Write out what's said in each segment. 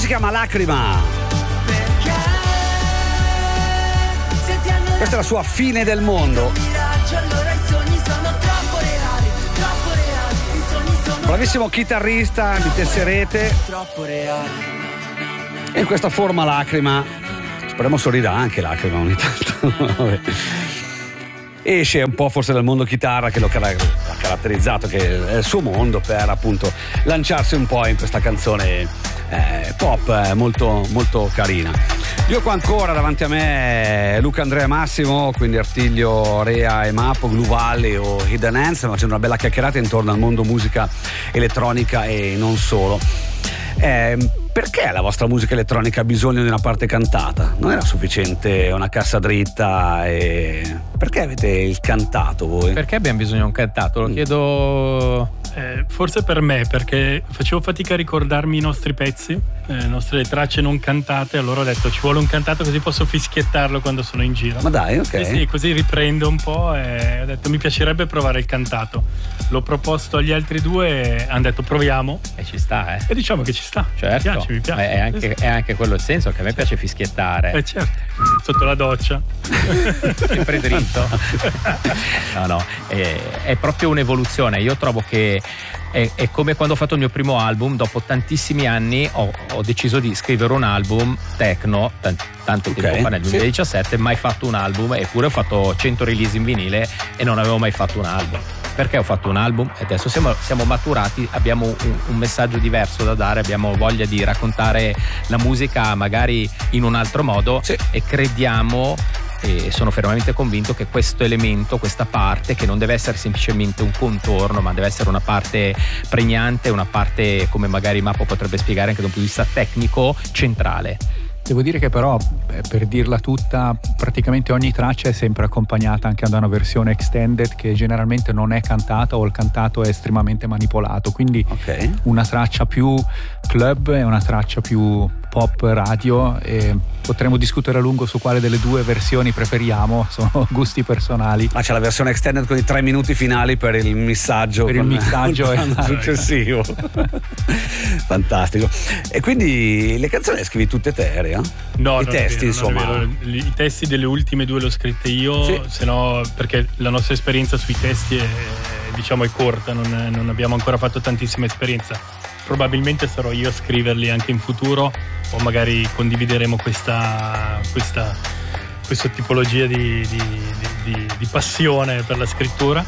si chiama Lacrima. Questa è la sua Fine del mondo. Bravissimo chitarrista, mi tesserete. E in questa forma Lacrima, speriamo sorrida anche Lacrima ogni tanto. Esce un po' forse dal mondo chitarra che l'ha caratterizzato, che è il suo mondo, per appunto lanciarsi un po' in questa canzone pop molto molto carina. Io qua ancora davanti a me Luca Andrea Massimo, quindi Artiglio, Rea e Mappo, Glue Valley o Hidden Hands, stiamo facendo una bella chiacchierata intorno al mondo musica elettronica e non solo. Perché la vostra musica elettronica ha bisogno di una parte cantata? Non era sufficiente una cassa dritta? Perché avete il cantato voi? Perché abbiamo bisogno di un cantato? Lo chiedo. Forse per me, perché facevo fatica a ricordarmi i nostri pezzi, le nostre tracce non cantate, allora ho detto ci vuole un cantato così posso fischiettarlo quando sono in giro. Ma dai, ok. Sì, così riprendo un po' e ho detto mi piacerebbe provare il cantato. L'ho proposto agli altri due e hanno detto proviamo. E ci sta, E diciamo che ci sta. Certo. Mi piace. È anche quello il senso, che a me piace fischiettare. Certo, sotto la doccia. Sempre dritto. No, è proprio un'evoluzione. Io trovo che è come quando ho fatto il mio primo album. Dopo tantissimi anni ho deciso di scrivere un album techno, tanto tempo fa, nel 2017, mai fatto un album, eppure ho fatto 100 release in vinile e non avevo mai fatto un album. Perché ho fatto un album e adesso siamo maturati, abbiamo un messaggio diverso da dare, abbiamo voglia di raccontare la musica magari in un altro modo, e crediamo e sono fermamente convinto che questo elemento, questa parte, che non deve essere semplicemente un contorno, ma deve essere una parte pregnante, una parte, come magari Mappo potrebbe spiegare anche da un punto di vista tecnico, centrale. Devo dire che però, per dirla tutta, praticamente ogni traccia è sempre accompagnata anche da una versione extended che generalmente non è cantata, o il cantato è estremamente manipolato, quindi una traccia più club e una traccia più pop radio, e potremmo discutere a lungo su quale delle due versioni preferiamo, sono gusti personali. Ma c'è la versione extended con i 3 minuti finali per il missaggio, successivo. Fantastico. E quindi le canzoni le scrivi tutte te, Rea? No, i testi, insomma. I testi delle ultime due le ho scritte io, se no, perché la nostra esperienza sui testi è corta, non abbiamo ancora fatto tantissima esperienza. Probabilmente sarò io a scriverli anche in futuro, o magari condivideremo questa tipologia di passione per la scrittura,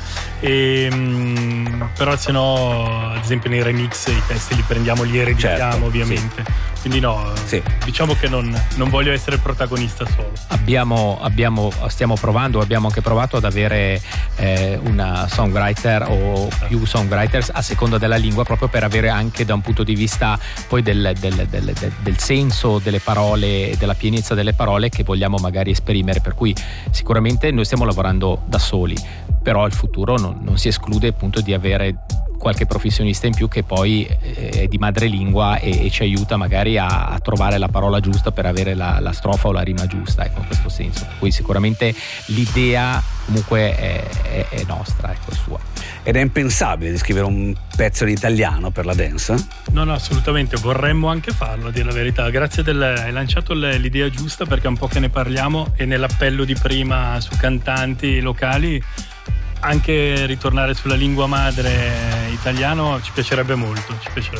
però se no, ad esempio nei remix i testi li prendiamo, li ereditiamo, ovviamente. Quindi diciamo che non voglio essere il protagonista solo. Stiamo provando, abbiamo anche provato ad avere una songwriter o più songwriters a seconda della lingua, proprio per avere anche da un punto di vista poi del senso delle parole e della pienezza delle parole che vogliamo magari esprimere, per cui sicuramente noi stiamo lavorando da soli, però il futuro non si esclude appunto di avere qualche professionista in più che poi è di madrelingua e ci aiuta magari a trovare la parola giusta per avere la strofa o la rima giusta, ecco, in questo senso. Poi sicuramente l'idea comunque è nostra, ecco, è sua. Ed è impensabile di scrivere un pezzo in italiano per la dance? No, assolutamente, vorremmo anche farlo, a dire la verità. Grazie hai lanciato l'idea giusta, perché è un po' che ne parliamo, e nell'appello di prima su cantanti locali anche ritornare sulla lingua madre italiano ci piacerebbe molto.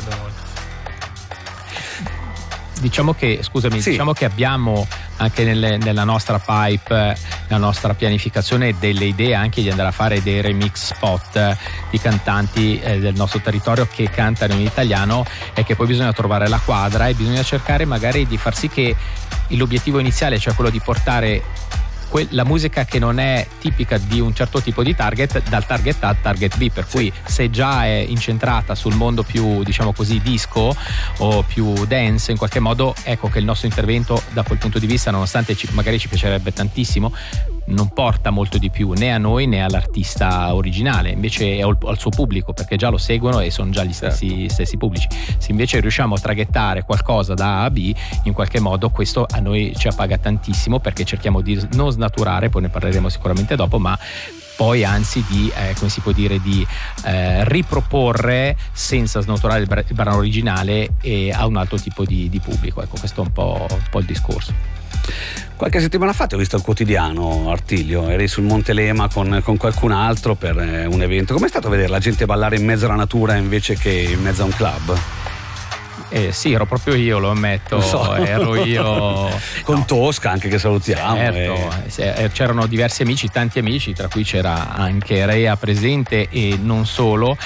Diciamo che abbiamo anche nella nostra pipe, la nostra pianificazione, delle idee anche di andare a fare dei remix spot di cantanti del nostro territorio che cantano in italiano, e che poi bisogna trovare la quadra e bisogna cercare magari di far sì che l'obiettivo iniziale, cioè quello di portare la musica che non è tipica di un certo tipo di target, dal target A al target B, per cui se già è incentrata sul mondo più, diciamo così, disco o più dance in qualche modo, ecco che il nostro intervento da quel punto di vista, nonostante magari ci piacerebbe tantissimo, non porta molto di più né a noi né all'artista originale, invece è al suo pubblico, perché già lo seguono e sono già gli stessi pubblici. Se invece riusciamo a traghettare qualcosa da A a B, in qualche modo questo a noi ci appaga tantissimo, perché cerchiamo di non snaturare, poi ne parleremo sicuramente dopo, ma poi anzi di come si può dire, di riproporre senza snaturare il brano originale e a un altro tipo di pubblico. Ecco, questo è un po' il discorso. Qualche settimana fa ti ho visto al quotidiano, Artilio, eri sul Monte Lema con qualcun altro per un evento. Com'è stato vedere la gente ballare in mezzo alla natura invece che in mezzo a un club? Sì, ero proprio io, lo ammetto, ero io con Tosca anche, che salutiamo. Certo, c'erano diversi amici, tanti amici, tra cui c'era anche Rea presente e non solo.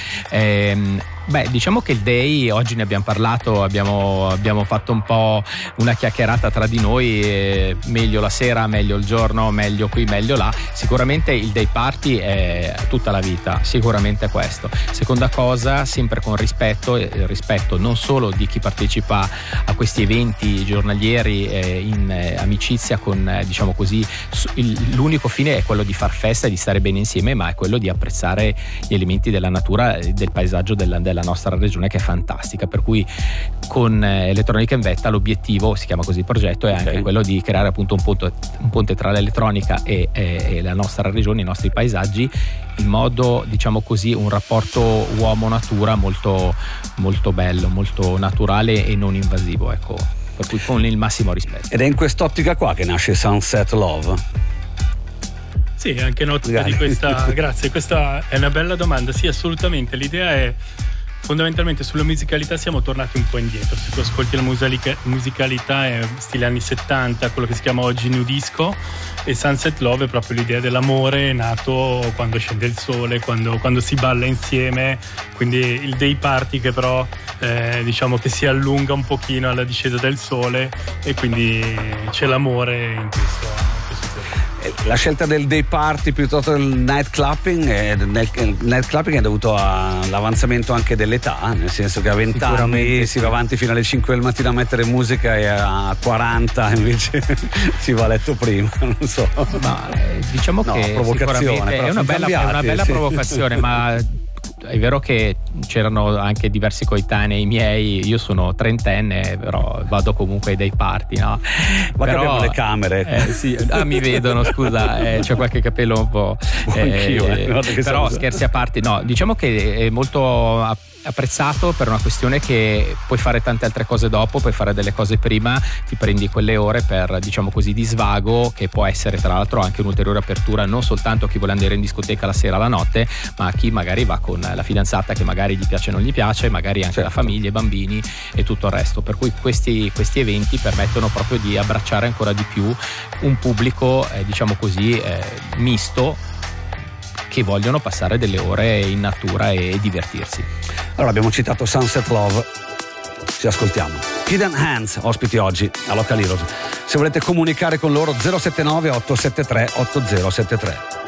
Diciamo che il Day, oggi ne abbiamo parlato, abbiamo fatto un po' una chiacchierata tra di noi, meglio la sera, meglio il giorno, meglio qui, meglio là. Sicuramente il Day Party è tutta la vita, sicuramente questo. Seconda cosa, sempre con rispetto non solo di chi partecipa a questi eventi giornalieri in amicizia con, diciamo così, l'unico fine è quello di far festa e di stare bene insieme, ma è quello di apprezzare gli elementi della natura, del paesaggio della nostra regione, che è fantastica. Per cui con Elettronica in Vetta l'obiettivo, si chiama così il progetto, è anche quello di creare appunto un ponte tra l'elettronica e la nostra regione, i nostri paesaggi, in modo, diciamo così, un rapporto uomo-natura molto, molto bello, molto naturale e non invasivo, ecco, per cui con il massimo rispetto. Ed è in quest'ottica qua che nasce Sunset Love? Sì, anche in ottica di questa. Grazie, questa è una bella domanda. Sì, assolutamente. L'idea è, fondamentalmente, sulla musicalità siamo tornati un po' indietro. Se tu ascolti la musicalità è stile anni 70, quello che si chiama oggi New Disco, e Sunset Love è proprio l'idea dell'amore nato quando scende il sole, quando si balla insieme. Quindi il Day Party che però diciamo che si allunga un pochino alla discesa del sole, e quindi c'è l'amore in questo. La scelta del day party piuttosto del night clubbing è dovuto all'avanzamento anche dell'età, nel senso che a 20 anni si va avanti fino alle 5 del mattino a mettere musica, e a 40 invece si va a letto prima, non so. Ma diciamo che sicuramente è una bella provocazione, ma è vero che c'erano anche diversi coetanei miei, io sono trentenne, però vado comunque ai day party, no? Ma però abbiamo le camere. Sì. Mi vedono, scusa, c'è qualche capello un po'. Però scherzi a parte, no, diciamo che è molto apprezzato per una questione che puoi fare tante altre cose dopo, puoi fare delle cose prima, ti prendi quelle ore per, diciamo così, di svago, che può essere tra l'altro anche un'ulteriore apertura non soltanto a chi vuole andare in discoteca la sera, la notte, ma a chi magari va con la fidanzata che magari gli piace o non gli piace, magari anche la famiglia, i bambini e tutto il resto. Per cui questi eventi permettono proprio di abbracciare ancora di più un pubblico diciamo così misto, che vogliono passare delle ore in natura e divertirsi. Allora, abbiamo citato Sunset Love, ci ascoltiamo. Hidden Hands, ospiti oggi a Local Heroes. Se volete comunicare con loro, 079 873 8073.